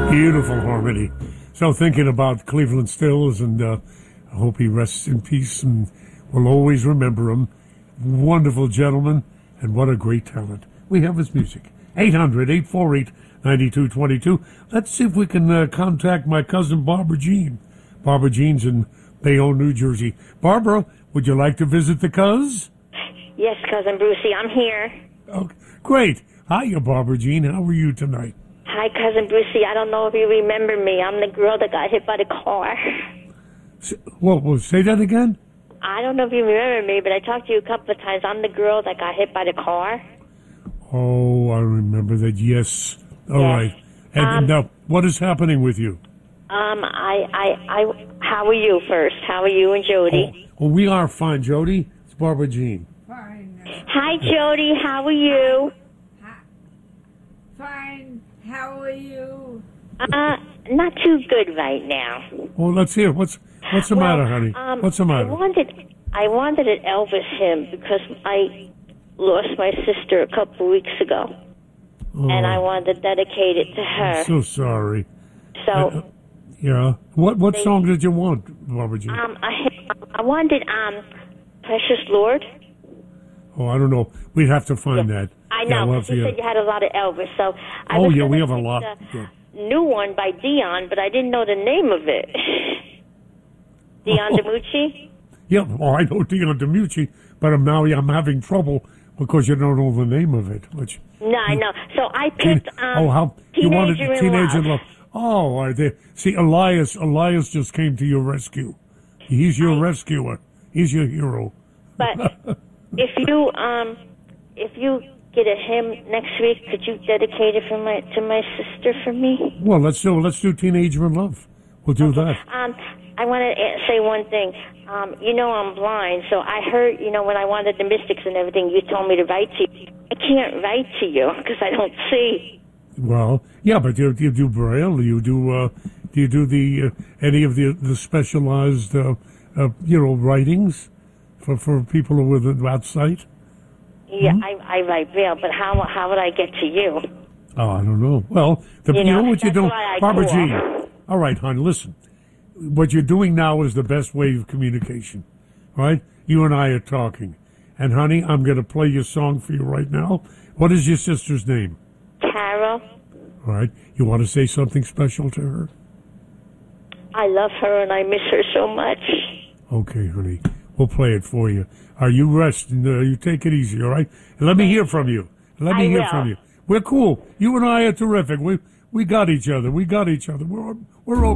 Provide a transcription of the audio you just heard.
Beautiful harmony. So thinking about Cleveland Stills, and I hope he rests in peace, and we'll always remember him. Wonderful gentleman, and what a great talent. We have his music. 800-848-9222. Let's see if we can contact my cousin Barbara Jean. Barbara Jean's in Bayonne, New Jersey. Barbara, would you like to visit the cuz? Yes, Cousin Brucey, I'm here. Okay, great. Hiya, Barbara Jean. How are you tonight? Hi, Cousin Brucey. I don't know if you remember me. I'm the girl that got hit by the car. Well, say that again? I don't know if you remember me, but I talked to you a couple of times. I'm the girl that got hit by the car. Oh, I remember that. Yes. All yes. right. And now, what is happening with you? How are you first? How are you and Jody? Oh, we are fine, Jody. It's Barbara Jean. Fine. Hi, Jody. How are you? Fine. How are you? Not too good right now. Well, let's hear. What's the matter, honey? What's the matter? I wanted an Elvis hymn because I lost my sister a couple of weeks ago, and I wanted to dedicate it to her. I'm so sorry. So. Yeah. What song did you want, Barbara Jean? I wanted Precious Lord. Oh, I don't know. We'd have to find that. I know. Yeah, You said you had a lot of Elvis, so I we was have a lot. the new one by Dion, but I didn't know the name of it. Dion DiMucci? Yeah, well, I know Dion DiMucci, but I'm having trouble because you don't know the name of it. No, I know. So I picked you wanted Teenager in Love. Oh, are they? See, Elias just came to your rescue. He's your rescuer. He's your hero. But if you get a hymn next week, could you dedicate it to my sister for me? Well, let's do Teenager in Love. We'll do that. I want to say one thing. I'm blind, so I heard, when I wanted the Mystics and everything, you told me to write to you. I can't write to you because I don't see. Well, yeah, but do you do Braille? Do you do the any of the specialized writings for people who are without sight? Yeah, I write Braille, but how would I get to you? Oh, I don't know. Well, you know what you're doing, Barbara Jean. All right, hon, listen. What you're doing now is the best way of communication, right? You and I are talking, and honey, I'm going to play your song for you right now. What is your sister's name? Carol. All right. You want to say something special to her? I love her and I miss her so much. Okay, honey. We'll play it for you. You rest and you take it easy, all right? And let me hear from you. Let me hear from you. We're cool. You and I are terrific. We got each other. We're okay.